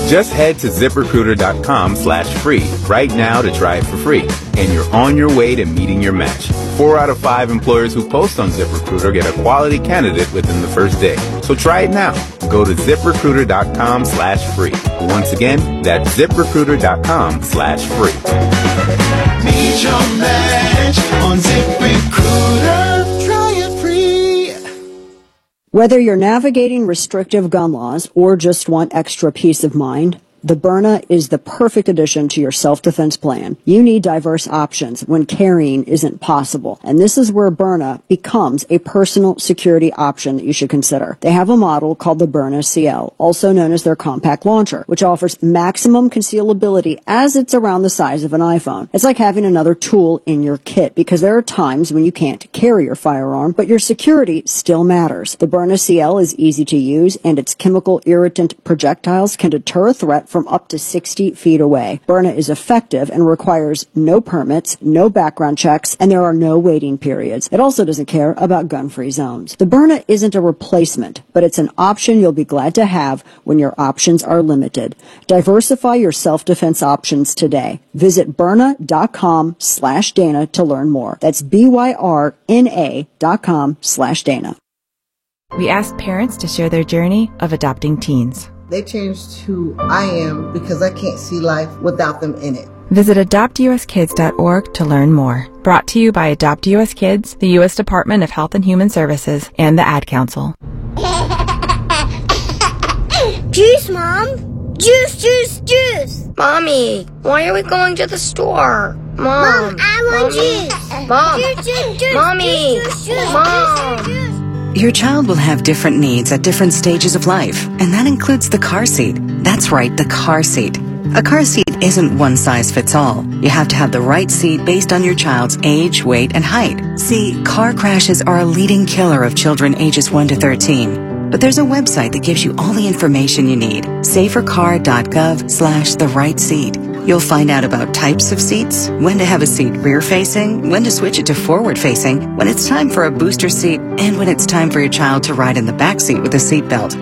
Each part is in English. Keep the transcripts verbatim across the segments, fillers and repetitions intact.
Just head to ZipRecruiter.com slash free right now to try it for free. And you're on your way to meeting your match. Four out of five employers who post on ZipRecruiter get a quality candidate within the first day. So try it now. Go to ZipRecruiter.com slash free. Once again, that's ZipRecruiter.com slash free. Meet your match on ZipRecruiter. Try it free. Whether you're navigating restrictive gun laws or just want extra peace of mind, the Byrna is the perfect addition to your self-defense plan. You need diverse options when carrying isn't possible. And this is where Byrna becomes a personal security option that you should consider. They have a model called the Byrna C L, also known as their compact launcher, which offers maximum concealability as it's around the size of an iPhone. It's like having another tool in your kit because there are times when you can't carry your firearm, but your security still matters. The Byrna C L is easy to use, and its chemical irritant projectiles can deter a threat from up to sixty feet away. Byrna is effective and requires no permits, no background checks, and there are no waiting periods. It also doesn't care about gun-free zones. The Byrna isn't a replacement, but it's an option you'll be glad to have when your options are limited. Diversify your self-defense options today. Visit Byrna.com slash Dana to learn more. That's B-Y-R-N-A dot com slash Dana. We asked parents to share their journey of adopting teens. They changed who I am because I can't see life without them in it. Visit adopt U S kids dot org to learn more. Brought to you by Adopt U S Kids, the U S Department of Health and Human Services, and the Ad Council. Juice, Mom! Juice, juice, juice! Mommy, why are we going to the store? Mom, Mom I want Mommy. Juice! Mom! Juice, juice, juice! Mommy! Juice, juice, Mom! Juice, juice. Your child will have different needs at different stages of life, and that includes the car seat. That's right, the car seat. A car seat isn't one size fits all. You have to have the right seat based on your child's age, weight, and height. See, car crashes are a leading killer of children ages one to thirteen. But there's a website that gives you all the information you need. safercar.gov slash the right seat. You'll find out about types of seats, when to have a seat rear-facing, when to switch it to forward-facing, when it's time for a booster seat, and when it's time for your child to ride in the back seat with a seatbelt.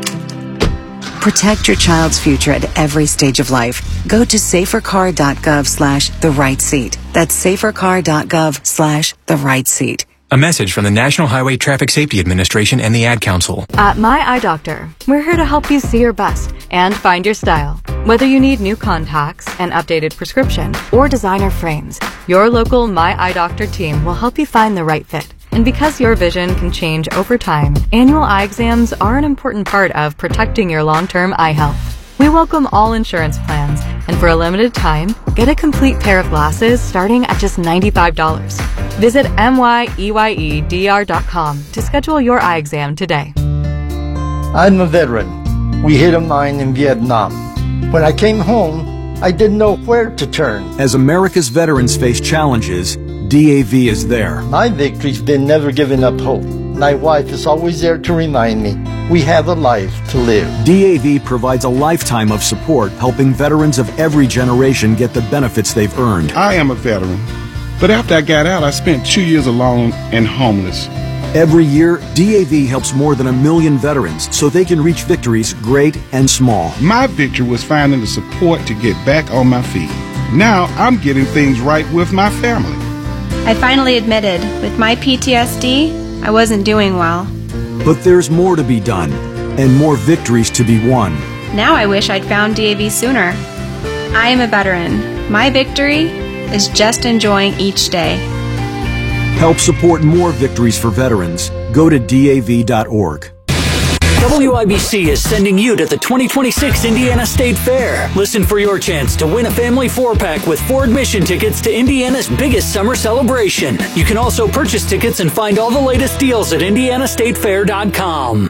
Protect your child's future at every stage of life. Go to safercar.gov slash the right seat. That's safercar.gov slash the right seat. A message from the National Highway Traffic Safety Administration and the Ad Council. At My Eye Doctor, we're here to help you see your best and find your style. Whether you need new contacts, an updated prescription, or designer frames, your local My Eye Doctor team will help you find the right fit. And because your vision can change over time, annual eye exams are an important part of protecting your long-term eye health. We welcome all insurance plans, and for a limited time, get a complete pair of glasses starting at just ninety-five dollars. Visit M Y E Y E D R dot com to schedule your eye exam today. I'm a veteran. We hit a mine in Vietnam. When I came home, I didn't know where to turn. As America's veterans face challenges, D A V is there. My victory's been never giving up hope. My wife is always there to remind me we have a life to live. D A V provides a lifetime of support, helping veterans of every generation get the benefits they've earned. I am a veteran, but after I got out, I spent two years alone and homeless. Every year, D A V helps more than a million veterans so they can reach victories great and small. My victory was finding the support to get back on my feet. Now I'm getting things right with my family. I finally admitted, with my P T S D, I wasn't doing well. But there's more to be done, and more victories to be won. Now I wish I'd found D A V sooner. I am a veteran. My victory is just enjoying each day. Help support more victories for veterans. Go to D A V dot org. W I B C is sending you to the twenty twenty-six Indiana State Fair. Listen for your chance to win a family four-pack with four admission tickets to Indiana's biggest summer celebration. You can also purchase tickets and find all the latest deals at indiana state fair dot com.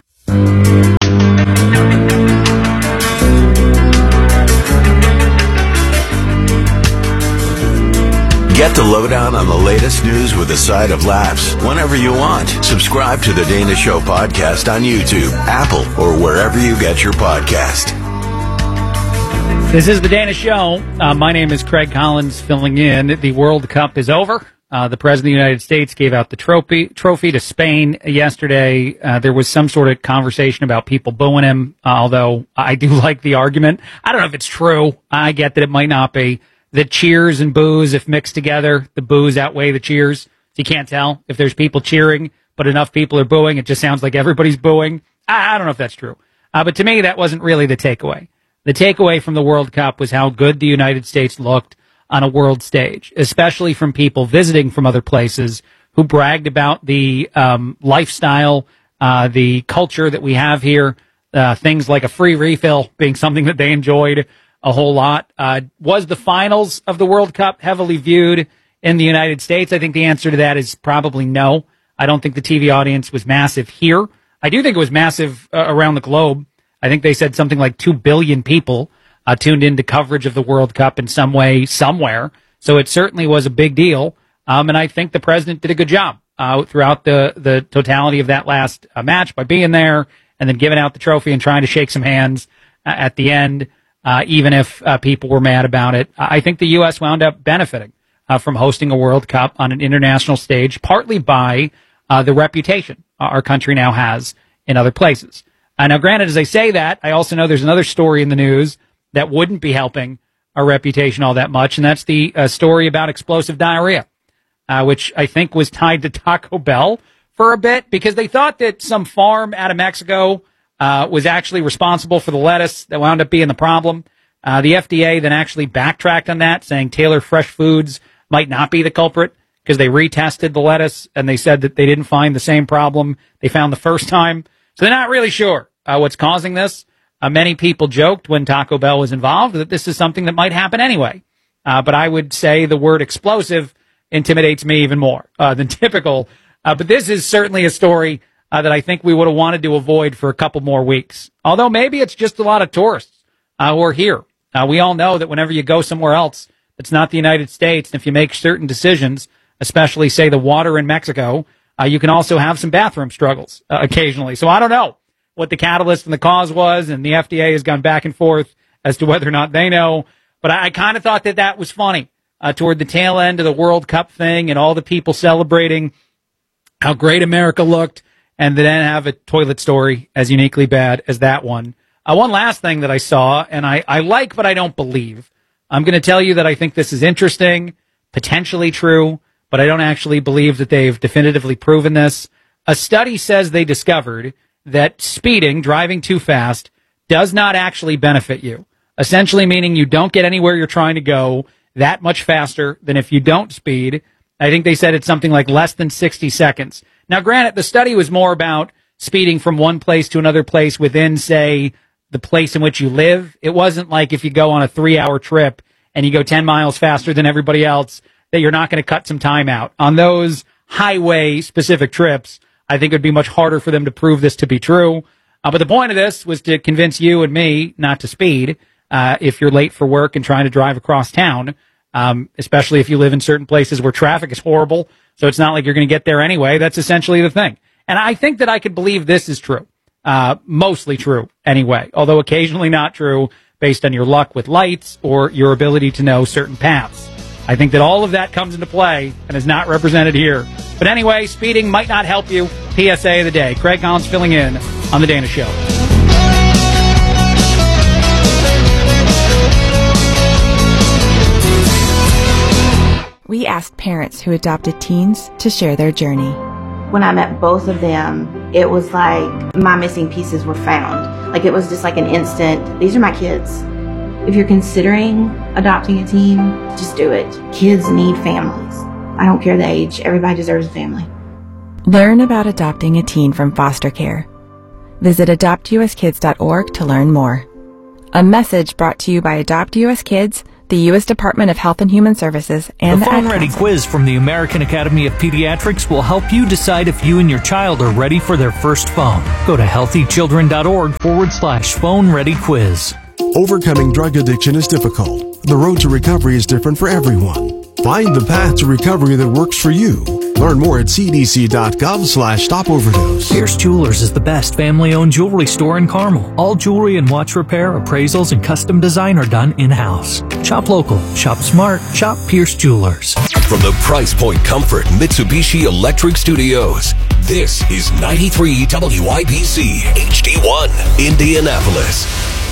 Get the lowdown on the latest news with a side of laughs whenever you want. Subscribe to The Dana Show podcast on YouTube, Apple, or wherever you get your podcast. This is The Dana Show. Uh, my name is Craig Collins filling in. The World Cup is over. Uh, the President of the United States gave out the trophy trophy to Spain yesterday. Uh, there was some sort of conversation about people booing him, uh, although I do like the argument. I don't know if it's true. I get that it might not be. The cheers and boos, if mixed together, the boos outweigh the cheers. You can't tell if there's people cheering, but enough people are booing. It just sounds like everybody's booing. I, I don't know if that's true. Uh, but to me, that wasn't really the takeaway. The takeaway from the World Cup was how good the United States looked on a world stage, especially from people visiting from other places who bragged about the um, lifestyle, uh, the culture that we have here, uh, things like a free refill being something that they enjoyed a whole lot. Uh, was the finals of the World Cup heavily viewed in the United States? I think the answer to that is probably no. I don't think the T V audience was massive here. I do think it was massive uh, around the globe. I think they said something like two billion people Uh, tuned into coverage of the World Cup in some way, somewhere. So it certainly was a big deal. Um, and I think the president did a good job uh, throughout the, the totality of that last uh, match by being there and then giving out the trophy and trying to shake some hands uh, at the end, uh, even if uh, people were mad about it. I think the U S wound up benefiting uh, from hosting a World Cup on an international stage, partly by uh, the reputation our country now has in other places. Uh, now, granted, as I say that, I also know there's another story in the news that wouldn't be helping our reputation all that much, and that's the uh, story about explosive diarrhea, uh, which I think was tied to Taco Bell for a bit because they thought that some farm out of Mexico uh, was actually responsible for the lettuce that wound up being the problem. Uh, the F D A then actually backtracked on that, saying Taylor Fresh Foods might not be the culprit because they retested the lettuce and they said that they didn't find the same problem they found the first time. So they're not really sure uh, what's causing this. Uh, many people joked when Taco Bell was involved that this is something that might happen anyway. Uh, but I would say the word explosive intimidates me even more uh, than typical. Uh, but this is certainly a story uh, that I think we would have wanted to avoid for a couple more weeks. Although maybe it's just a lot of tourists uh, who are here. Uh, we all know that whenever you go somewhere else that's not the United States, and if you make certain decisions, especially, say, the water in Mexico, uh, you can also have some bathroom struggles uh, occasionally. So I don't know what the catalyst and the cause was, and the F D A has gone back and forth as to whether or not they know. But I, I kind of thought that that was funny uh, toward the tail end of the World Cup thing and all the people celebrating how great America looked, and then have a toilet story as uniquely bad as that one. Uh, one last thing that I saw, and I, I like but I don't believe. I'm going to tell you that I think this is interesting, potentially true, but I don't actually believe that they've definitively proven this. A study says they discovered that speeding, driving too fast, does not actually benefit you. Essentially meaning you don't get anywhere you're trying to go that much faster than if you don't speed. I think they said it's something like less than sixty seconds. Now, granted, the study was more about speeding from one place to another place within, say, the place in which you live. It wasn't like if you go on a three-hour trip and you go ten miles faster than everybody else, that you're not going to cut some time out. On those highway-specific trips, I think it would be much harder for them to prove this to be true. Uh, but the point of this was to convince you and me not to speed uh, if you're late for work and trying to drive across town, um, especially if you live in certain places where traffic is horrible. So it's not like you're going to get there anyway. That's essentially the thing. And I think that I could believe this is true, uh, mostly true anyway, although occasionally not true based on your luck with lights or your ability to know certain paths. I think that all of that comes into play and is not represented here. But anyway, speeding might not help you. P S A of the day. Craig Collins filling in on The Dana Show. We asked parents who adopted teens to share their journey. When I met both of them, it was like my missing pieces were found. Like it was just like an instant, these are my kids. If you're considering adopting a teen, just do it. Kids need families. I don't care the age. Everybody deserves a family. Learn about adopting a teen from foster care. Visit adopt u s kids dot org to learn more. A message brought to you by Adopt U S Kids, the U S Department of Health and Human Services, and the the Phone Ready quiz from the American Academy of Pediatrics will help you decide if you and your child are ready for their first phone. Go to healthychildren.org forward slash phone ready quiz. Overcoming drug addiction is difficult. The road to recovery is different for everyone. Find the path to recovery that works for you. Learn more at cdc.gov slash stop overdose. Pierce Jewelers is the best family-owned jewelry store in Carmel. All jewelry and watch repair, appraisals, and custom design are done in-house. Shop local, shop smart, shop Pierce Jewelers. From the Price Point Comfort Mitsubishi Electric Studios, this is ninety-three W I B C H D one, Indianapolis.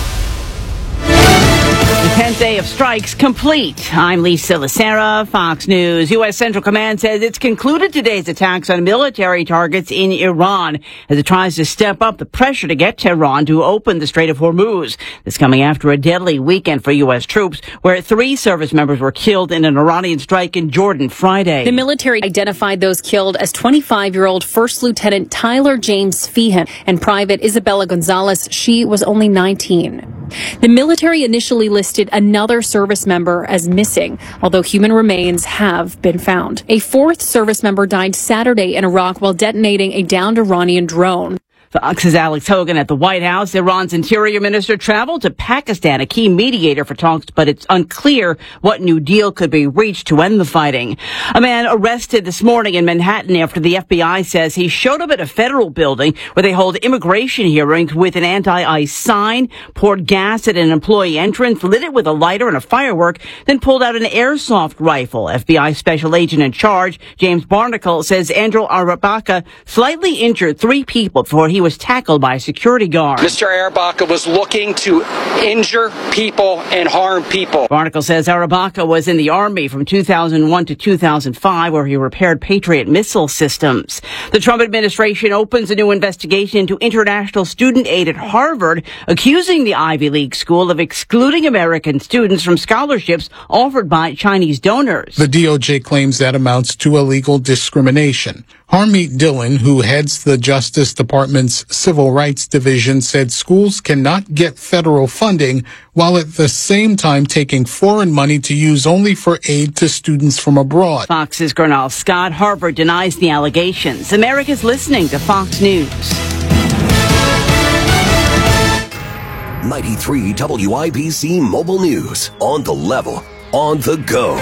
The tenth day of strikes complete. I'm Lisa Lacera, Fox News. U S. Central Command says it's concluded today's attacks on military targets in Iran as it tries to step up the pressure to get Tehran to open the Strait of Hormuz. This coming after a deadly weekend for U S troops where three service members were killed in an Iranian strike in Jordan Friday. The military identified those killed as twenty-five-year-old First Lieutenant Tyler James Feehan and Private Isabella Gonzalez. She was only nineteen. The military initially listed another service member as missing, although human remains have been found. A fourth service member died Saturday in Iraq while detonating a downed Iranian drone. Fox's Alex Hogan at the White House. Iran's interior minister traveled to Pakistan, a key mediator for talks, but it's unclear what new deal could be reached to end the fighting. A man arrested this morning in Manhattan after the F B I says he showed up at a federal building where they hold immigration hearings with an anti-ICE sign, poured gas at an employee entrance, lit it with a lighter and a firework, then pulled out an airsoft rifle. F B I special agent in charge, James Barnacle, says Andrew Arabaka slightly injured three people before he was tackled by a security guard. Mister Arabaka was looking to injure people and harm people. Barnacle says Arabaka was in the Army from two thousand one to two thousand five, where he repaired Patriot missile systems. The Trump administration opens a new investigation into international student aid at Harvard, accusing the Ivy League school of excluding American students from scholarships offered by Chinese donors. The D O J claims that amounts to illegal discrimination. Harmeet Dillon, who heads the Justice Department's Civil Rights Division, said schools cannot get federal funding while at the same time taking foreign money to use only for aid to students from abroad. Fox's Gernal Scott. Harvard denies the allegations. America's listening to Fox News. ninety-three W I B C Mobile News. On the level, on the go.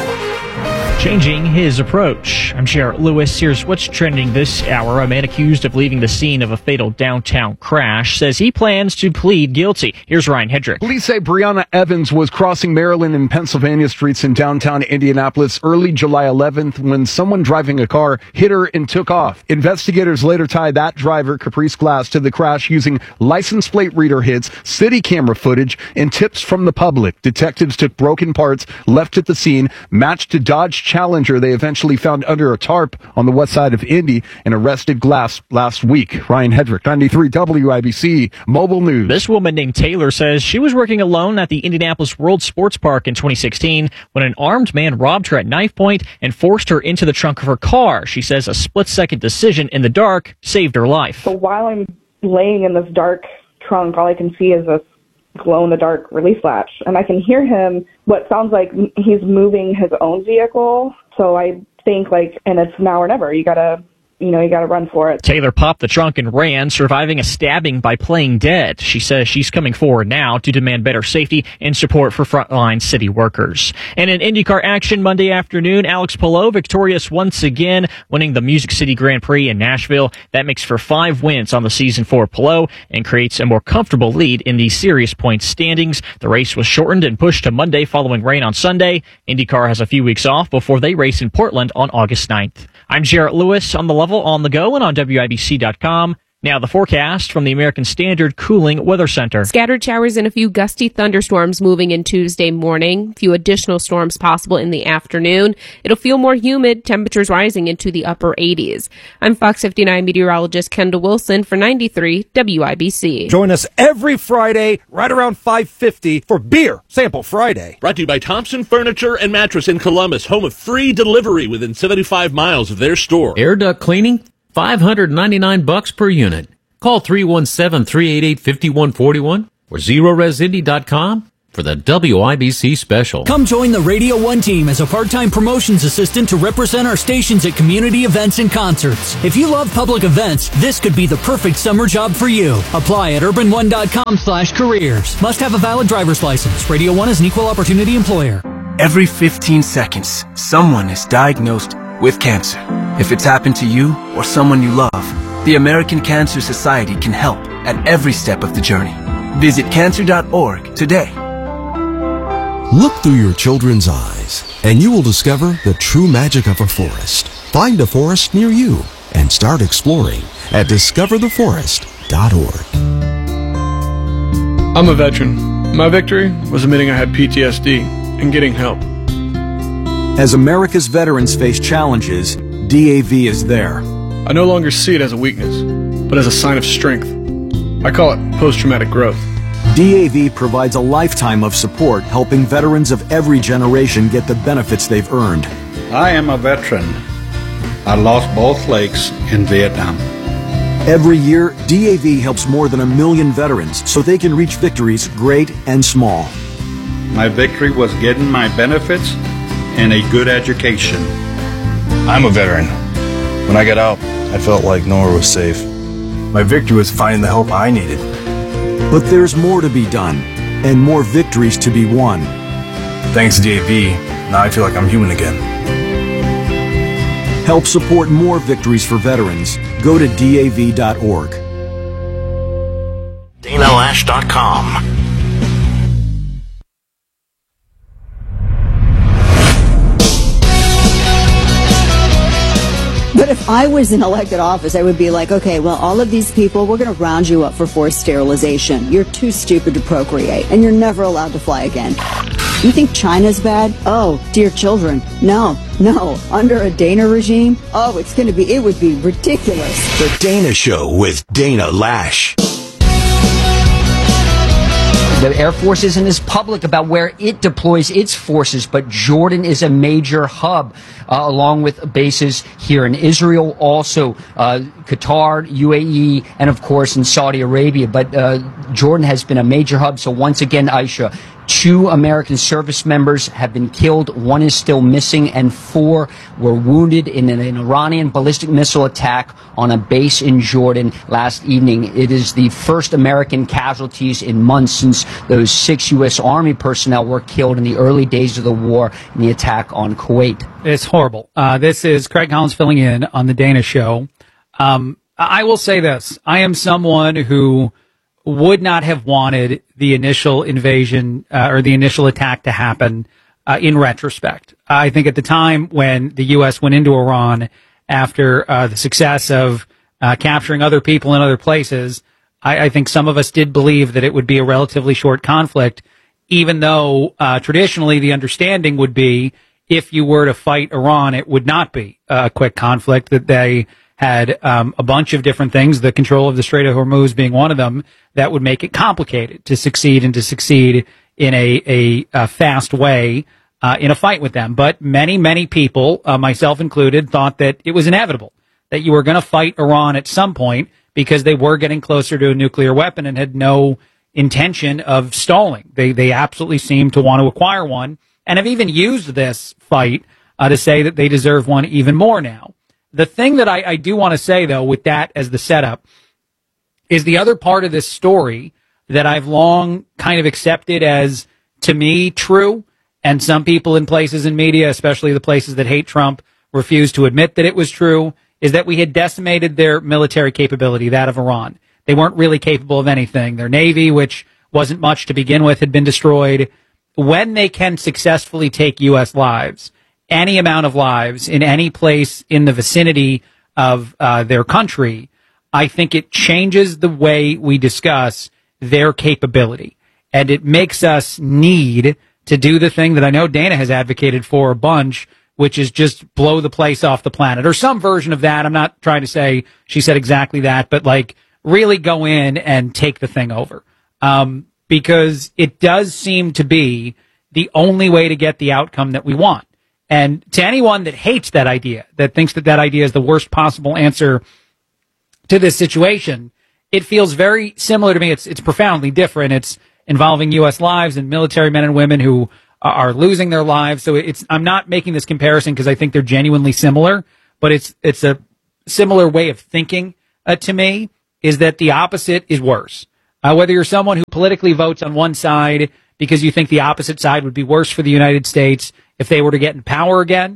Changing his approach. I'm Jarrett Lewis. Here's what's trending this hour. A man accused of leaving the scene of a fatal downtown crash says he plans to plead guilty. Here's Ryan Hedrick. Police say Brianna Evans was crossing Maryland and Pennsylvania streets in downtown Indianapolis early July eleventh when someone driving a car hit her and took off. Investigators later tied that driver, Caprice Glass, to the crash using license plate reader hits, city camera footage, and tips from the public. Detectives took broken parts left at the scene, matched to Dodge Challenger they eventually found under a tarp on the west side of Indy, and arrested Glass last week. Ryan Hedrick, ninety-three W I B C Mobile News. This woman named Taylor says she was working alone at the Indianapolis World Sports Park in twenty sixteen when an armed man robbed her at knife point and forced her into the trunk of her car. She says a split-second decision in the dark saved her life. So while I'm laying in this dark trunk, all I can see is this glow-in-the-dark release latch, and I can hear him, what sounds like he's moving his own vehicle. So I think, like, and it's now or never. You gotta, you know, you gotta run for it. Taylor popped the trunk and ran, surviving a stabbing by playing dead. She says she's coming forward now to demand better safety and support for frontline city workers. And in IndyCar action Monday afternoon, Alex Palou victorious once again, winning the Music City Grand Prix in Nashville. That makes for five wins on the season for Palou and creates a more comfortable lead in the series points standings. The race was shortened and pushed to Monday following rain on Sunday. IndyCar has a few weeks off before they race in Portland on August ninth. I'm Jarrett Lewis on the level, on the go, and on W I B C dot com. Now the forecast from the American Standard Cooling Weather Center. Scattered showers and a few gusty thunderstorms moving in Tuesday morning. A few additional storms possible in the afternoon. It'll feel more humid, temperatures rising into the upper eighties. I'm Fox fifty-nine meteorologist Kendall Wilson for ninety-three W I B C. Join us every Friday right around five fifty for Beer Sample Friday. Brought to you by Thompson Furniture and Mattress in Columbus, home of free delivery within seventy-five miles of their store. Air duct cleaning? five hundred ninety-nine bucks per unit. Call three one seven, three eight eight, five one four one or zero res indy dot com for the W I B C special. Come join the Radio one team as a part-time promotions assistant to represent our stations at community events and concerts. If you love public events, this could be the perfect summer job for you. Apply at urban one dot com slash careers. Must have a valid driver's license. Radio one is an equal opportunity employer. Every fifteen seconds, someone is diagnosed with cancer. If it's happened to you or someone you love, the American Cancer Society can help at every step of the journey. Visit cancer dot org today. Look through your children's eyes, and you will discover the true magic of a forest. Find a forest near you and start exploring at discover the forest dot org. I'm a veteran. My victory was admitting I had P T S D and getting help. As America's veterans face challenges, D A V is there. I no longer see it as a weakness, but as a sign of strength. I call it post-traumatic growth. D A V provides a lifetime of support, helping veterans of every generation get the benefits they've earned. I am a veteran. I lost both legs in Vietnam. Every year, D A V helps more than a million veterans so they can reach victories great and small. My victory was getting my benefits and a good education. I'm a veteran. When I got out, I felt like nowhere was safe. My victory was finding the help I needed. But there's more to be done, and more victories to be won. Thanks to D A V, now I feel like I'm human again. Help support more victories for veterans. Go to D A V dot org. Dana Lash dot com. But if I was in elected office, I would be like, okay, well, all of these people, we're going to round you up for forced sterilization. You're too stupid to procreate, and you're never allowed to fly again. You think China's bad? Oh, dear children. No, no. Under a Dana regime? Oh, it's going to be, it would be ridiculous. The Dana Show with Dana Lash. The Air Force isn't as public about where it deploys its forces, but Jordan is a major hub, uh, along with bases here in Israel, also uh, Qatar, U A E, and of course in Saudi Arabia. But uh, Jordan has been a major hub. So once again, Aisha, two American service members have been killed. One is still missing, and four were wounded in an, an Iranian ballistic missile attack on a base in Jordan last evening. It is the first American casualties in months since those six U S Army personnel were killed in the early days of the war in the attack on Kuwait. It's horrible. Uh, this is Craig Collins filling in on the Dana Show. Um, I will say this. I am someone who would not have wanted the initial invasion uh, or the initial attack to happen uh, in retrospect. I think at the time when the U S went into Iran after uh, the success of uh, capturing other people in other places, I, I think some of us did believe that it would be a relatively short conflict, even though uh, traditionally the understanding would be if you were to fight Iran, it would not be a quick conflict, that they had um, a bunch of different things, the control of the Strait of Hormuz being one of them, that would make it complicated to succeed and to succeed in a, a, a fast way uh, in a fight with them. But many, many people, uh, myself included, thought that it was inevitable, that you were going to fight Iran at some point because they were getting closer to a nuclear weapon and had no intention of stalling. They, they absolutely seemed to want to acquire one and have even used this fight uh, to say that they deserve one even more now. The thing that I, I do want to say, though, with that as the setup, is the other part of this story that I've long kind of accepted as, to me, true, and some people in places in media, especially the places that hate Trump, refuse to admit that it was true, is that we had decimated their military capability, that of Iran. They weren't really capable of anything. Their navy, which wasn't much to begin with, had been destroyed. When they can successfully take U S lives, any amount of lives in any place in the vicinity of uh, their country, I think it changes the way we discuss their capability. And it makes us need to do the thing that I know Dana has advocated for a bunch, which is just blow the place off the planet, or some version of that. I'm not trying to say she said exactly that, but like really go in and take the thing over. Um, because it does seem to be the only way to get the outcome that we want. And to anyone that hates that idea, that thinks that that idea is the worst possible answer to this situation, it feels very similar to me. It's it's profoundly different. It's involving U S lives and military men and women who are losing their lives. So it's I'm not making this comparison because I think they're genuinely similar, but it's it's a similar way of thinking uh, to me, is that the opposite is worse. Uh, whether you're someone who politically votes on one side because you think the opposite side would be worse for the United States if they were to get in power again,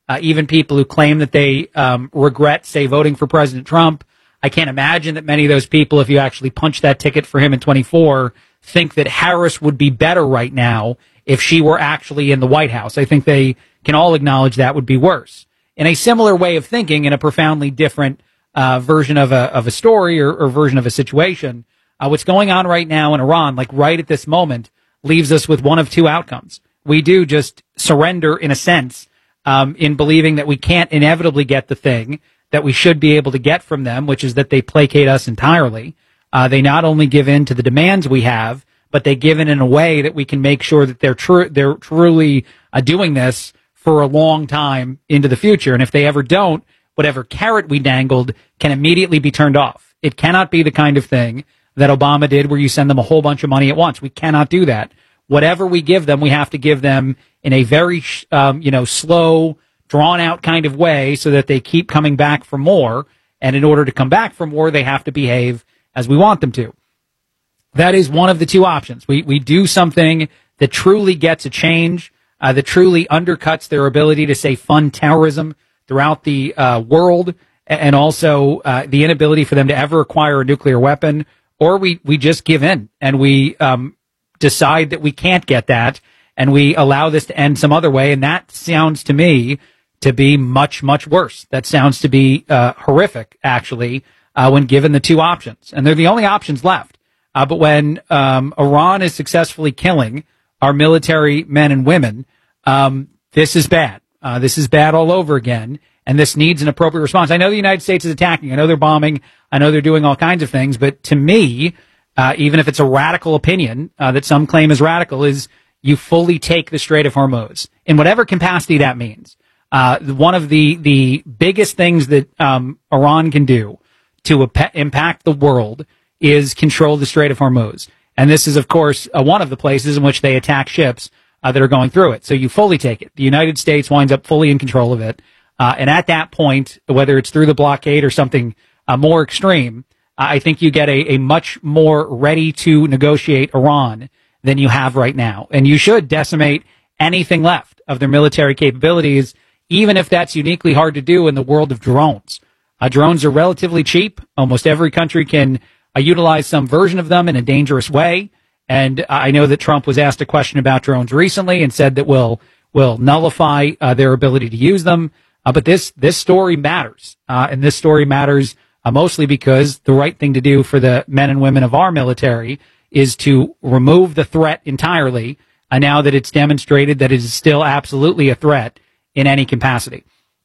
Uh, even people who claim that they um, regret, say, voting for President Trump. I can't imagine that many of those people, if you actually punch that ticket for him in twenty-four, think that Harris would be better right now if she were actually in the White House. I think they can all acknowledge that would be worse. In a similar way of thinking, in a profoundly different uh, version of a of a story or, or version of a situation, uh, what's going on right now in Iran, like right at this moment, leaves us with one of two outcomes. We do just surrender, in a sense, um, in believing that we can't inevitably get the thing that we should be able to get from them, which is that they placate us entirely. Uh, they not only give in to the demands we have, but they give in in a way that we can make sure that they're true, they're truly uh, doing this for a long time into the future. And if they ever don't, whatever carrot we dangled can immediately be turned off. It cannot be the kind of thing that Obama did where you send them a whole bunch of money at once. We cannot do that. Whatever we give them, we have to give them in a very, um, you know, slow, drawn out kind of way so that they keep coming back for more. And in order to come back for more, they have to behave as we want them to. That is one of the two options. We, we do something that truly gets a change, uh, that truly undercuts their ability to, say, fund terrorism throughout the uh, world, and also uh, the inability for them to ever acquire a nuclear weapon, or we, we just give in and we um, decide that we can't get that, and we allow this to end some other way. And that sounds to me to be much, much worse. That sounds to be uh, horrific, actually, uh, when given the two options. And they're the only options left. Uh, but when um, Iran is successfully killing our military men and women, um, this is bad. Uh, this is bad all over again. And this needs an appropriate response. I know the United States is attacking. I know they're bombing. I know they're doing all kinds of things. But to me, uh, even if it's a radical opinion uh, that some claim is radical, is you fully take the Strait of Hormuz in whatever capacity that means. Uh, one of the, the biggest things that um, Iran can do to ap- impact the world is control the Strait of Hormuz. And this is, of course, uh, one of the places in which they attack ships uh, that are going through it. So you fully take it. The United States winds up fully in control of it. Uh, and at that point, whether it's through the blockade or something uh, more extreme, I think you get a, a much more ready to negotiate Iran than you have right now. And you should decimate anything left of their military capabilities, even if that's uniquely hard to do in the world of drones. Uh, drones are relatively cheap. Almost every country can uh, utilize some version of them in a dangerous way. And I know that Trump was asked a question about drones recently and said that we'll, we'll nullify uh, their ability to use them. Uh, but this, this story matters. Uh, and this story matters uh, mostly because the right thing to do for the men and women of our military is to remove the threat entirely, uh, now that it's demonstrated that it is still absolutely a threat in any capacity.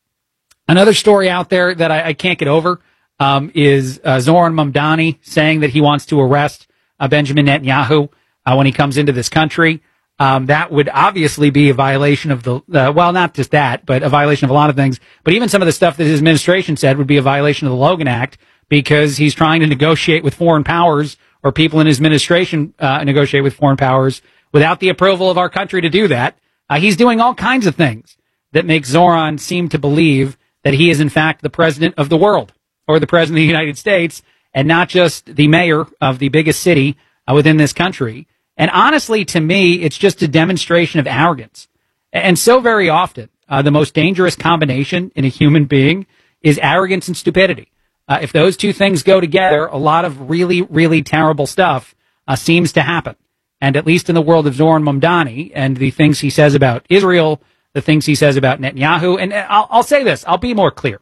Another story out there that I, I can't get over um, is uh, Zoran Mamdani saying that he wants to arrest uh, Benjamin Netanyahu uh, when he comes into this country. Um, that would obviously be a violation of the, uh, well, not just that, but a violation of a lot of things. But even some of the stuff that his administration said would be a violation of the Logan Act, because he's trying to negotiate with foreign powers, or people in his administration uh, negotiate with foreign powers without the approval of our country to do that. Uh, he's doing all kinds of things that make Zoran seem to believe that he is, in fact, the president of the world, or the president of the United States, and not just the mayor of the biggest city uh, within this country. And honestly, to me, it's just a demonstration of arrogance. And so very often, uh, the most dangerous combination in a human being is arrogance and stupidity. Uh, if those two things go together, a lot of really, really terrible stuff uh, seems to happen. And at least in the world of Zoran Mamdani and the things he says about Israel, the things he says about Netanyahu, and I'll, I'll say this, I'll be more clear.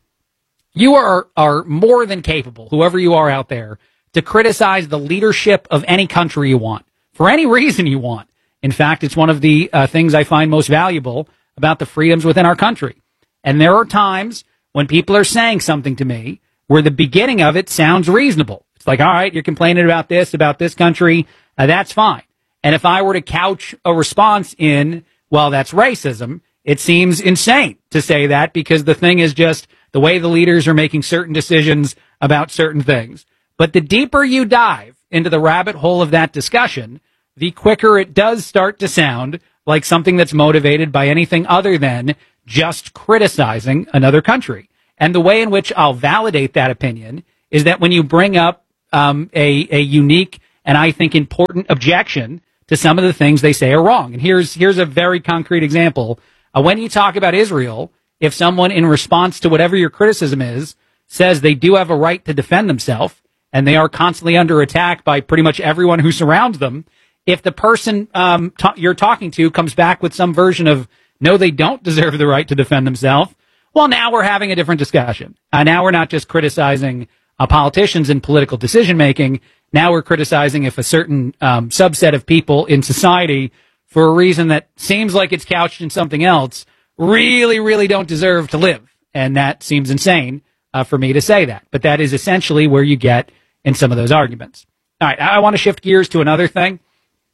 You are, are more than capable, whoever you are out there, to criticize the leadership of any country you want, for any reason you want. In fact, it's one of the uh, things I find most valuable about the freedoms within our country. And there are times when people are saying something to me where the beginning of it sounds reasonable. It's like, all right, you're complaining about this, about this country, uh, that's fine. And if I were to couch a response in, well, that's racism, it seems insane to say that, because the thing is just the way the leaders are making certain decisions about certain things. But the deeper you dive into the rabbit hole of that discussion, the quicker it does start to sound like something that's motivated by anything other than just criticizing another country. And the way in which I'll validate that opinion is that when you bring up um, a, a unique and I think important objection to some of the things they say are wrong. And here's here's a very concrete example. Uh, when you talk about Israel if someone, in response to whatever your criticism is, says they do have a right to defend themselves, and they are constantly under attack by pretty much everyone who surrounds them, if the person um, ta- you're talking to comes back with some version of, no, they don't deserve the right to defend themselves, well, now we're having a different discussion. Uh, now we're not just criticizing uh, politicians in political decision-making. Now we're criticizing if a certain um, subset of people in society, for a reason that seems like it's couched in something else, really, really don't deserve to live. And that seems insane uh, for me to say that. But that is essentially where you get in some of those arguments. All right, I want to shift gears to another thing.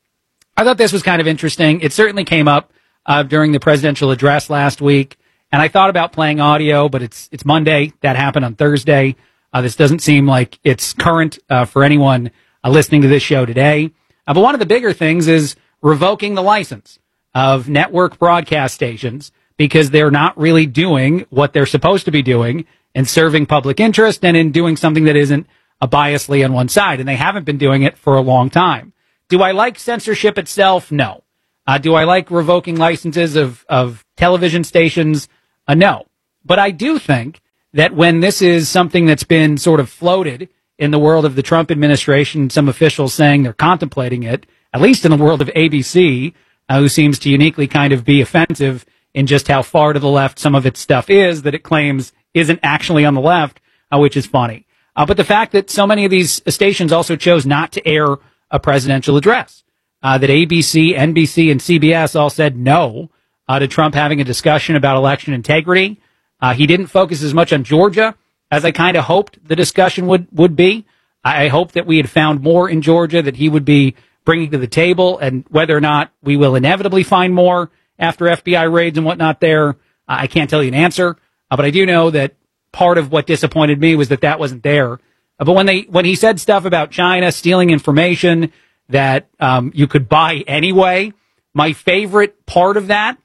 I thought this was kind of interesting. It certainly came up uh, during the presidential address last week. And I thought about playing audio, but it's it's Monday. That happened on Thursday. Uh, this doesn't seem like it's current uh, for anyone uh, listening to this show today. Uh, but one of the bigger things is revoking the license of network broadcast stations because they're not really doing what they're supposed to be doing and serving public interest and in doing something that isn't a biasly on one side. And they haven't been doing it for a long time. Do I like censorship itself? No. Uh, do I like revoking licenses of, of television stations? Uh, no. But I do think that when this is something that's been sort of floated in the world of the Trump administration, some officials saying they're contemplating it, at least in the world of A B C, uh, who seems to uniquely kind of be offensive in just how far to the left some of its stuff is that it claims isn't actually on the left, uh, which is funny. Uh, but the fact that so many of these stations also chose not to air a presidential address, uh, that A B C, N B C, and C B S all said no uh, to Trump having a discussion about election integrity. Uh, he didn't focus as much on Georgia as I kind of hoped the discussion would, would be. I hope that we had found more in Georgia that he would be bringing to the table, and whether or not we will inevitably find more after F B I raids and whatnot there, uh, I can't tell you an answer. Uh, but I do know that part of what disappointed me was that that wasn't there. Uh, but when they when he said stuff about China stealing information that um, you could buy anyway, my favorite part of that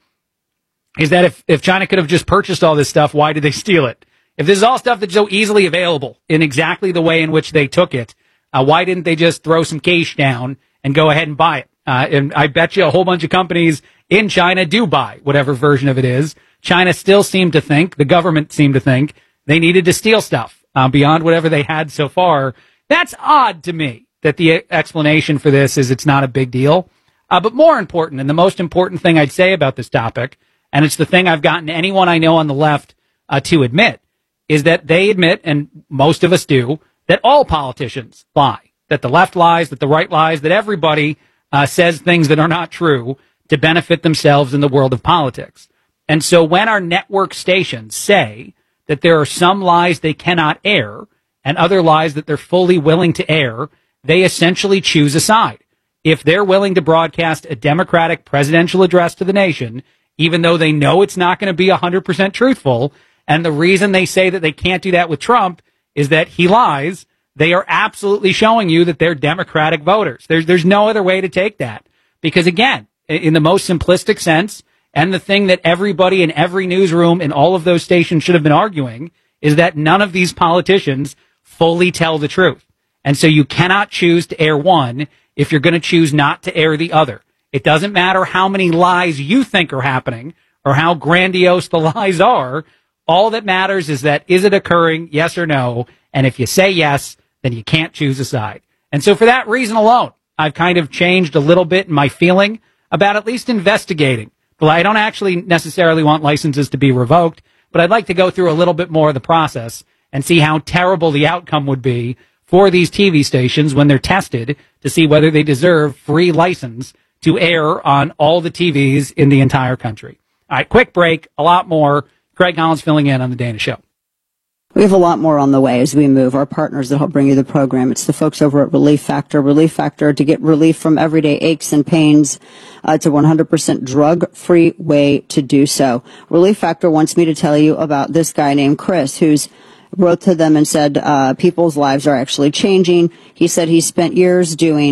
is that if, if China could have just purchased all this stuff, why did they steal it? If this is all stuff that's so easily available in exactly the way in which they took it, uh, why didn't they just throw some cash down and go ahead and buy it? Uh, and I bet you a whole bunch of companies in China do buy whatever version of it is. China still seemed to think, the government seemed to think, they needed to steal stuff uh, beyond whatever they had so far. That's odd to me that the explanation for this is it's not a big deal. Uh, but more important, and the most important thing I'd say about this topic, and it's the thing I've gotten anyone I know on the left uh, to admit, is that they admit, and most of us do, that all politicians lie, that the left lies, that the right lies, that everybody uh, says things that are not true to benefit themselves in the world of politics. And so when our network stations say that there are some lies they cannot air and other lies that they're fully willing to air, they essentially choose a side. If they're willing to broadcast a Democratic presidential address to the nation, even though they know it's not going to be one hundred percent truthful, and the reason they say that they can't do that with Trump is that he lies, they are absolutely showing you that they're Democratic voters. There's, there's no other way to take that. Because again, in the most simplistic sense, and the thing that everybody in every newsroom in all of those stations should have been arguing, is that none of these politicians fully tell the truth. And so you cannot choose to air one if you're going to choose not to air the other. It doesn't matter how many lies you think are happening or how grandiose the lies are. All that matters is that, is it occurring, yes or no? And if you say yes, then you can't choose a side. And so for that reason alone, I've kind of changed a little bit in my feeling about at least investigating. Well, I don't actually necessarily want licenses to be revoked, but I'd like to go through a little bit more of the process and see how terrible the outcome would be for these T V stations when they're tested to see whether they deserve free license to air on all the T Vs in the entire country. All right, quick break, a lot more. Craig Collins filling in on The Dana Show. We have a lot more on the way as we move. Our partners that help bring you the program. It's the folks over at Relief Factor. Relief Factor, to get relief from everyday aches and pains. Uh, it's a one hundred percent drug-free way to do so. Relief Factor wants me to tell you about this guy named Chris, who's wrote to them and said uh, people's lives are actually changing. He said he spent years doing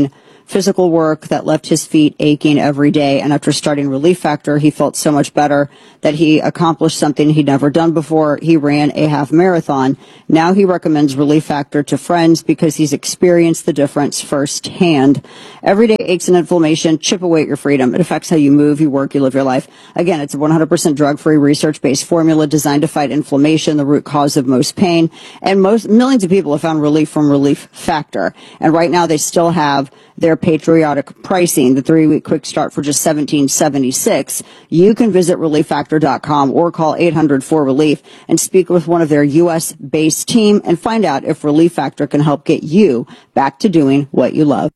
physical work that left his feet aching every day. And after starting Relief Factor, he felt so much better that he accomplished something he'd never done before. He ran a half marathon. Now he recommends Relief Factor to friends because he's experienced the difference firsthand. Everyday aches and inflammation chip away at your freedom. It affects how you move, you work, you live your life. Again, it's a one hundred percent drug-free, research-based formula designed to fight inflammation, the root cause of most pain. And most millions of people have found relief from Relief Factor. And right now they still have their patriotic pricing, the three-week quick start for just seventeen seventy-six. You can visit relief factor dot com or call eight hundred four relief and speak with one of their U S-based team and find out if Relief Factor can help get you back to doing what you love.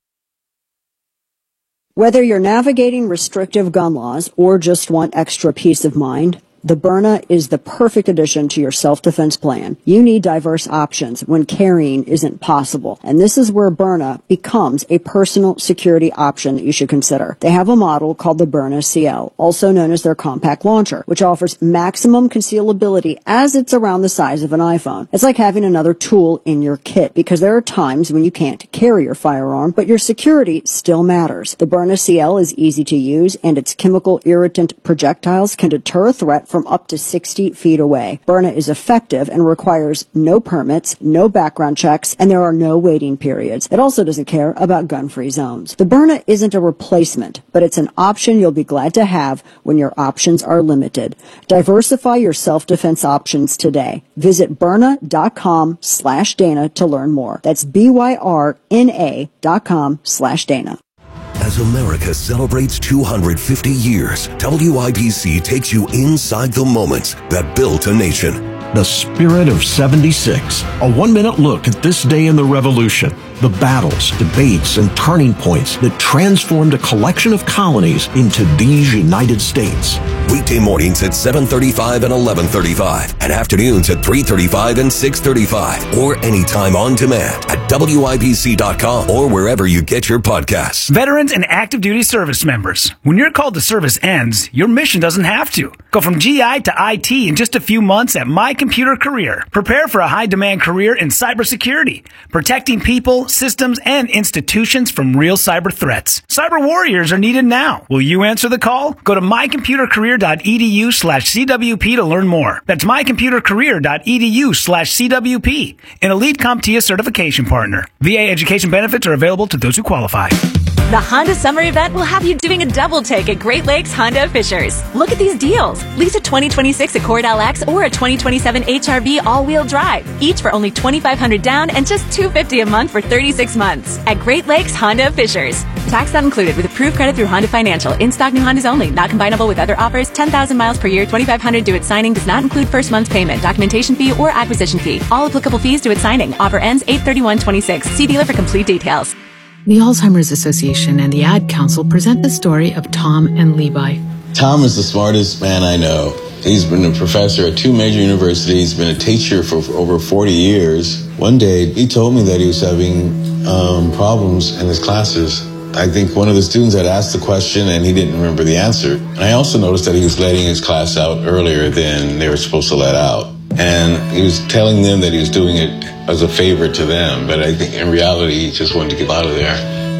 Whether you're navigating restrictive gun laws or just want extra peace of mind, the Byrna is the perfect addition to your self-defense plan. You need diverse options when carrying isn't possible. And this is where Byrna becomes a personal security option that you should consider. They have a model called the Byrna C L, also known as their compact launcher, which offers maximum concealability as it's around the size of an iPhone. It's like having another tool in your kit because there are times when you can't carry your firearm, but your security still matters. The Byrna C L is easy to use and its chemical irritant projectiles can deter a threat from up to sixty feet away. Byrna is effective and requires no permits, no background checks, and there are no waiting periods. It also doesn't care about gun-free zones. The Byrna isn't a replacement, but it's an option you'll be glad to have when your options are limited. Diversify your self-defense options today. Visit Byrna dot com slash Dana to learn more. That's B Y R N A dot com slash Dana. As America celebrates two hundred fifty years, W I B C takes you inside the moments that built a nation. The Spirit of seventy-six. A one-minute look at this day in the Revolution. The battles, debates, and turning points that transformed a collection of colonies into these United States. Weekday mornings at seven thirty-five and eleven thirty-five, and afternoons at three thirty-five and six thirty-five, or anytime on demand at W I B C dot com or wherever you get your podcasts. Veterans and active duty service members. When your call to service ends, your mission doesn't have to. Go from G I to I T in just a few months at My Computer Career. Prepare for a high-demand career in cybersecurity, protecting people, systems, and institutions from real cyber threats. Cyber warriors are needed now. Will you answer the call? Go to my computer career dot e d u slash C W P to learn more. That's my computer career dot e d u slash C W P, an Elite CompTIA certification partner. V A education benefits are available to those who qualify. The Honda Summer Event will have you doing a double take at Great Lakes Honda of Fishers. Look at these deals. Lease a twenty twenty-six Accord L X or a twenty twenty-seven H R V all-wheel drive, each for only twenty-five hundred dollars down and just two hundred fifty dollars a month for thirty-six months at Great Lakes Honda of Fishers. Tax not included with approved credit through Honda Financial. In-stock new Hondas only. Not combinable with other offers. ten thousand miles per year. twenty-five hundred dollars due at signing. Does not include first month's payment, documentation fee, or acquisition fee. All applicable fees due at signing. Offer ends eight thirty-one twenty-six. See dealer for complete details. The Alzheimer's Association and the Ad Council present the story of Tom and Levi. Tom is the smartest man I know. He's been a professor at two major universities, been a teacher for over forty years. One day, he told me that he was having um, problems in his classes. I think one of the students had asked the question and he didn't remember the answer. And I also noticed that he was letting his class out earlier than they were supposed to let out. And he was telling them that he was doing it as a favor to them, but I think in reality he just wanted to get out of there.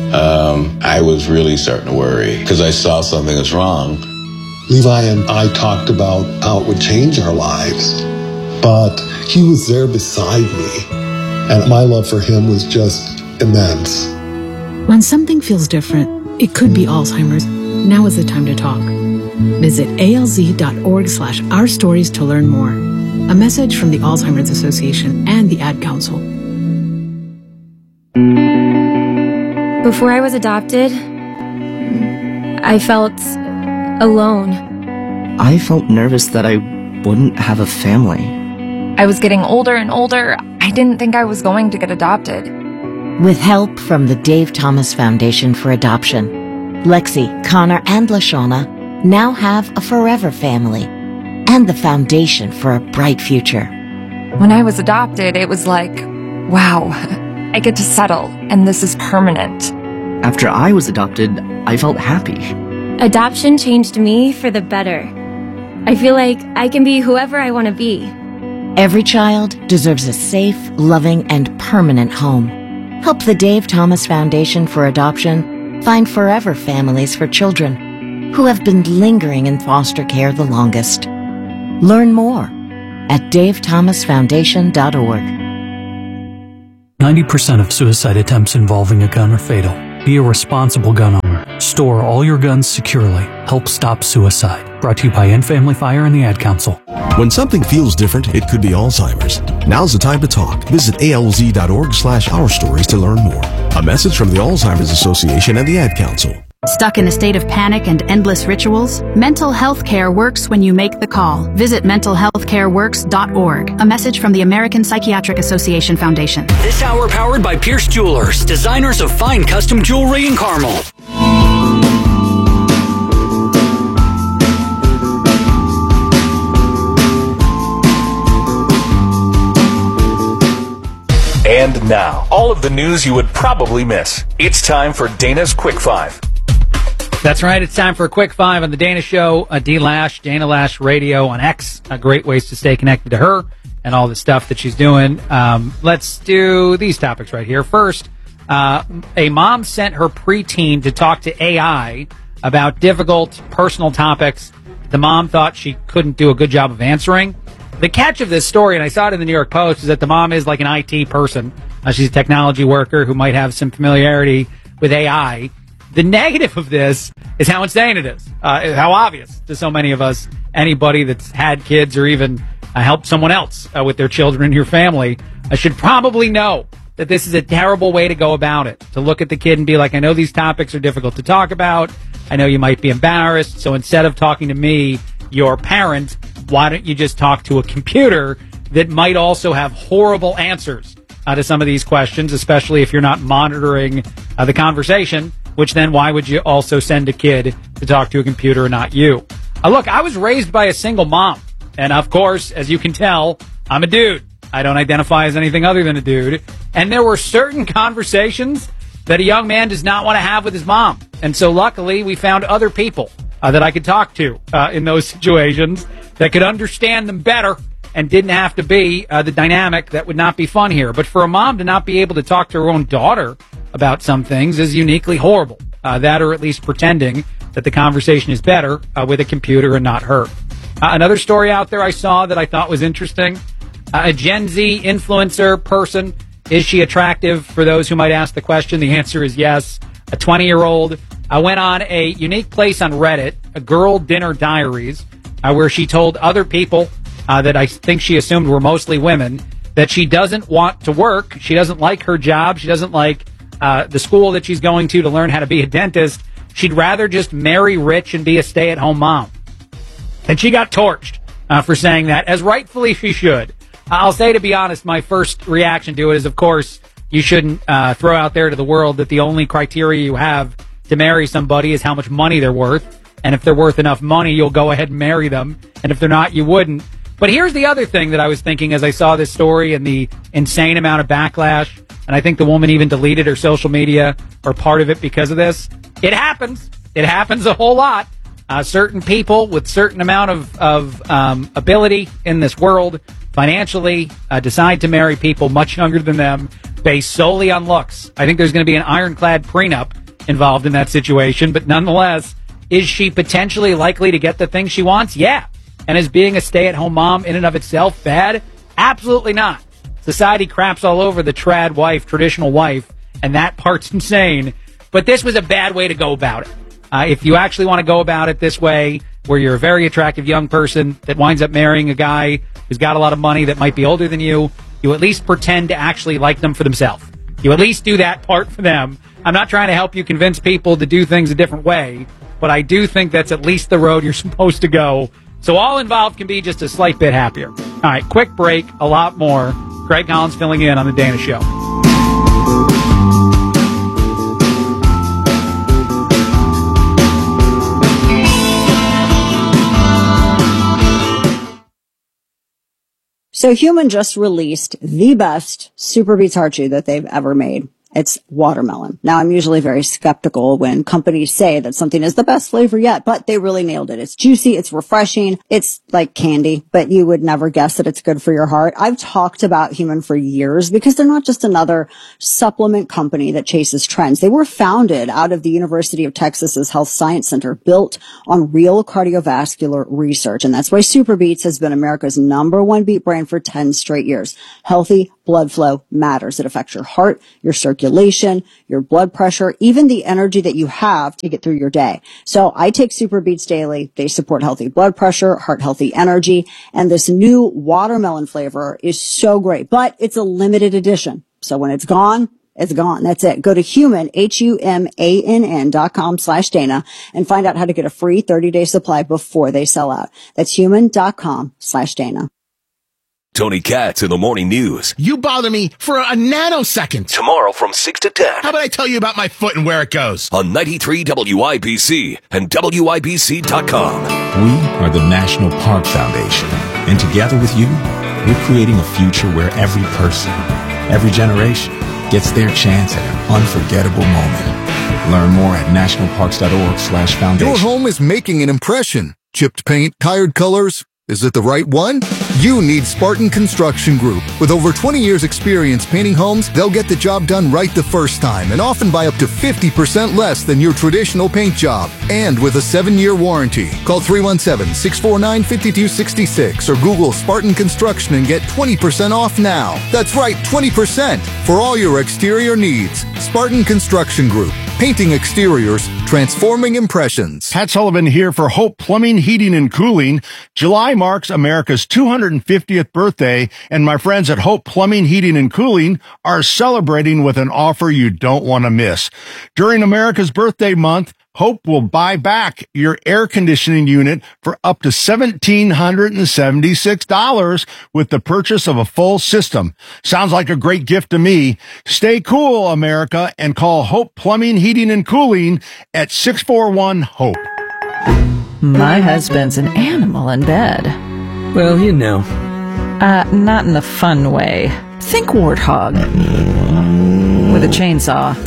Um, I was really starting to worry because I saw something was wrong. Levi and I talked about how it would change our lives, but he was there beside me, and my love for him was just immense. When something feels different, it could be Alzheimer's. Now is the time to talk. Visit A L Z dot org slash our stories to learn more. A message from the Alzheimer's Association and the Ad Council. Before I was adopted, I felt alone. I felt nervous that I wouldn't have a family. I was getting older and older. I didn't think I was going to get adopted. With help from the Dave Thomas Foundation for Adoption, Lexi, Connor, and LaShawna now have a forever family and the foundation for a bright future. When I was adopted, it was like, wow, I get to settle, and this is permanent. After I was adopted, I felt happy. Adoption changed me for the better. I feel like I can be whoever I want to be. Every child deserves a safe, loving, and permanent home. Help the Dave Thomas Foundation for Adoption Find forever families for children who have been lingering in foster care the longest. Learn more at dave thomas foundation dot org. ninety percent of suicide attempts involving a gun are fatal. Be a responsible gun owner. Store all your guns securely. Help stop suicide. Brought to you by End Family Fire and the Ad Council. When something feels different, it could be Alzheimer's. Now's the time to talk. Visit A L Z dot org slash our stories to learn more. A message from the Alzheimer's Association and the Ad Council. Stuck in a state of panic and endless rituals? Mental health care works when you make the call. Visit mental health care works dot org. A message from the American Psychiatric Association Foundation. This hour powered by Pierce Jewelers, designers of fine custom jewelry in Carmel. And now, all of the news you would probably miss. It's time for Dana's Quick Five. That's right. It's time for a Quick Five on the Dana Show. Uh, D Lash, Dana Lash Radio on X. Uh, great ways to stay connected to her and all the stuff that she's doing. Um, let's do these topics right here. First, uh, a mom sent her preteen to talk to A I about difficult personal topics the mom thought she couldn't do a good job of answering. The catch of this story, and I saw it in the New York Post, is that the mom is like an I T person. Uh, she's a technology worker who might have some familiarity with A I. The negative of this is how insane it is, uh, how obvious to so many of us. Anybody that's had kids or even uh, helped someone else uh, with their children in your family uh, should probably know that this is a terrible way to go about it, to look at the kid and be like, I know these topics are difficult to talk about. I know you might be embarrassed. So instead of talking to me, your parent, why don't you just talk to a computer that might also have horrible answers uh, to some of these questions, especially if you're not monitoring uh, the conversation. Which then, why would you also send a kid to talk to a computer and not you? Uh, look, I was raised by a single mom. And of course, as you can tell, I'm a dude. I don't identify as anything other than a dude. And there were certain conversations that a young man does not want to have with his mom. And so luckily, we found other people uh, that I could talk to uh, in those situations that could understand them better and didn't have to be uh, the dynamic that would not be fun here. But for a mom to not be able to talk to her own daughter about some things is uniquely horrible. Uh, that or at least pretending that the conversation is better uh, with a computer and not her. Uh, another story out there I saw that I thought was interesting. Uh, a Gen Z influencer person. Is she attractive? For those who might ask the question, the answer is yes. A twenty-year-old uh, went on a unique place on Reddit, a Girl Dinner Diaries, uh, where she told other people uh, that I think she assumed were mostly women that she doesn't want to work. She doesn't like her job. She doesn't like Uh, the school that she's going to to learn how to be a dentist. She'd rather just marry rich and be a stay-at-home mom. And she got torched uh, for saying that, as rightfully she should. I'll say, to be honest, my first reaction to it is, of course, you shouldn't uh, throw out there to the world that the only criteria you have to marry somebody is how much money they're worth. And if they're worth enough money, you'll go ahead and marry them. And if they're not, you wouldn't. But here's the other thing that I was thinking as I saw this story and the insane amount of backlash. And I think the woman even deleted her social media or part of it because of this. It happens. It happens a whole lot. Uh, certain people with certain amount of, of um, ability in this world financially uh, decide to marry people much younger than them based solely on looks. I think there's going to be an ironclad prenup involved in that situation. But nonetheless, is she potentially likely to get the thing she wants? Yeah. And is being a stay-at-home mom in and of itself bad? Absolutely not. Society craps all over the trad wife, traditional wife, and that part's insane. But this was a bad way to go about it. Uh, if you actually want to go about it this way, where you're a very attractive young person that winds up marrying a guy who's got a lot of money that might be older than you, you at least pretend to actually like them for themselves. You at least do that part for them. I'm not trying to help you convince people to do things a different way, but I do think that's at least the road you're supposed to go. So all involved can be just a slight bit happier. All right, quick break, a lot more. Greg Collins filling in on The Dana Show. So Human just released the best Super Beats Heart Chew that they've ever made. It's watermelon. Now, I'm usually very skeptical when companies say that something is the best flavor yet, but they really nailed it. It's juicy. It's refreshing. It's like candy, but you would never guess that it's good for your heart. I've talked about Human for years because they're not just another supplement company that chases trends. They were founded out of the University of Texas's Health Science Center, built on real cardiovascular research. And that's why Super Beets has been America's number one beet brand for ten straight years. Healthy blood flow matters. It affects your heart, your circulation, your blood pressure, even the energy that you have to get through your day. So I take Super Beets daily. They support healthy blood pressure, heart healthy energy, and this new watermelon flavor is so great, but it's a limited edition. So when it's gone, it's gone. That's it. Go to human, H U M A N N dot com slash Dana and find out how to get a free thirty day supply before they sell out. That's human dot com slash Dana. Tony Katz in the Morning News. You bother me for a nanosecond. Tomorrow from six to ten. How about I tell you about my foot and where it goes? On ninety-three W I B C and W I B C dot com. We are the National Park Foundation. And together with you, we're creating a future where every person, every generation, gets their chance at an unforgettable moment. Learn more at nationalparks.org slash foundation. Your home is making an impression. Chipped paint, tired colors. Is it the right one? You need Spartan Construction Group. With over twenty years experience painting homes, they'll get the job done right the first time and often by up to fifty percent less than your traditional paint job. And with a seven year warranty. Call three one seven, six four nine, five two six six or Google Spartan Construction and get twenty percent off now. That's right, twenty percent for all your exterior needs. Spartan Construction Group. Painting exteriors, transforming impressions. Pat Sullivan here for Hope Plumbing, Heating, and Cooling. July marks America's two hundred fiftieth birthday, and my friends at Hope Plumbing, Heating, and Cooling are celebrating with an offer you don't want to miss. During America's birthday month, Hope will buy back your air conditioning unit for up to one thousand seven hundred seventy-six dollars with the purchase of a full system. Sounds like a great gift to me. Stay cool, America, and call Hope Plumbing, Heating, and Cooling at six four one, HOPE. My husband's an animal in bed. Well, you know. Uh, not in a fun way. Think warthog. With a chainsaw.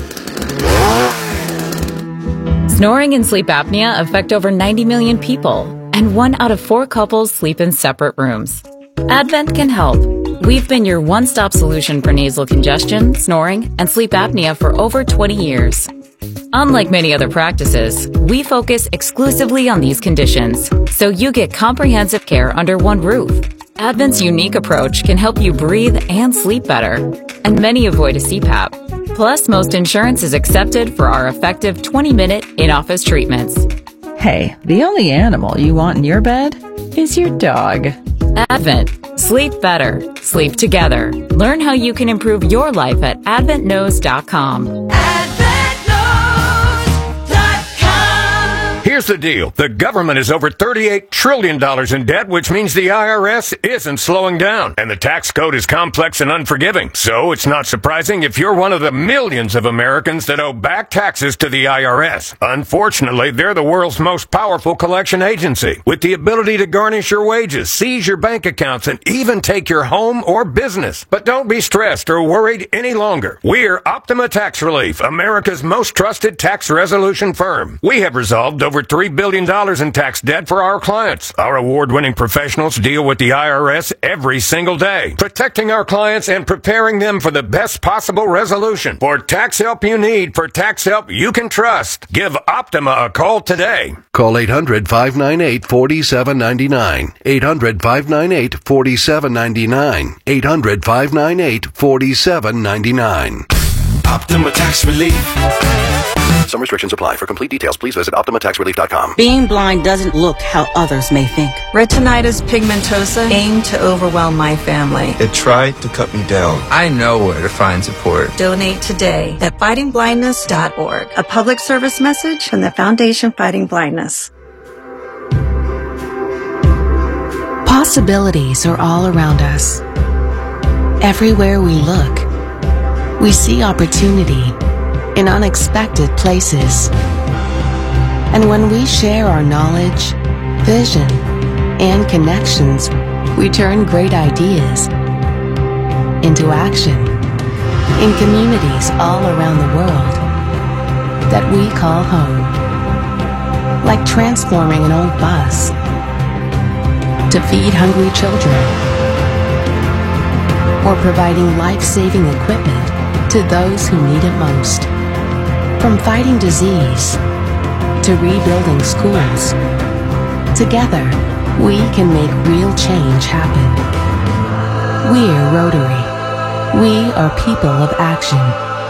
Snoring and sleep apnea affect over ninety million people, and one out of four couples sleep in separate rooms. Advent can help. We've been your one-stop solution for nasal congestion, snoring, and sleep apnea for over twenty years. Unlike many other practices, we focus exclusively on these conditions, so you get comprehensive care under one roof. Advent's unique approach can help you breathe and sleep better, and many avoid a C PAP. Plus, most insurance is accepted for our effective twenty minute in-office treatments. Hey, the only animal you want in your bed is your dog. Advent. Sleep better. Sleep together. Learn how you can improve your life at advent knows dot com. Here's the deal. The government is over thirty-eight trillion dollars in debt, which means the I R S isn't slowing down. And the tax code is complex and unforgiving. So it's not surprising if you're one of the millions of Americans that owe back taxes to the I R S. Unfortunately, they're the world's most powerful collection agency, with the ability to garnish your wages, seize your bank accounts, and even take your home or business. But don't be stressed or worried any longer. We're Optima Tax Relief, America's most trusted tax resolution firm. We have resolved over three billion dollars in tax debt for our clients. Our award-winning professionals deal with the I R S every single day, protecting our clients and preparing them for the best possible resolution. For tax help you need, for tax help you can trust, give Optima a call today. Call eight hundred, five nine eight, four seven nine nine. eight hundred, five nine eight, four seven nine nine. eight hundred, five nine eight, four seven nine nine. Optima Tax Relief. Some restrictions apply. For complete details, please visit optima tax relief dot com. Being blind doesn't look how others may think. Retinitis pigmentosa aimed to overwhelm my family. It tried to cut me down. I know where to find support. Donate today at fighting blindness dot org. A public service message from the Foundation Fighting Blindness. Possibilities are all around us. Everywhere we look, we see opportunity in unexpected places. And when we share our knowledge, vision, and connections, we turn great ideas into action. in communities all around the world that we call home. Like transforming an old bus to feed hungry children, or providing life-saving equipment to those who need it most. From fighting disease to rebuilding schools, together we can make real change happen. We're Rotary. We are people of action.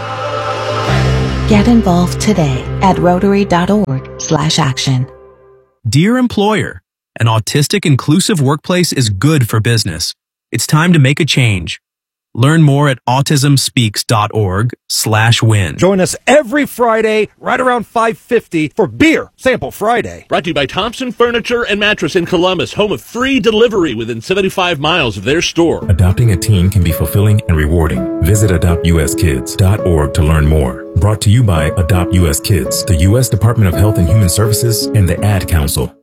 Get involved today at rotary.org slash action. Dear employer, an autistic inclusive workplace is good for business. It's time to make a change. Learn more at autismspeaks.org slash win. Join us every Friday right around five fifty for Beer Sample Friday. Brought to you by Thompson Furniture and Mattress in Columbus, home of free delivery within seventy-five miles of their store. Adopting a teen can be fulfilling and rewarding. Visit adopt u s kids dot org to learn more. Brought to you by Adopt U S Kids, the U S Department of Health and Human Services, and the Ad Council.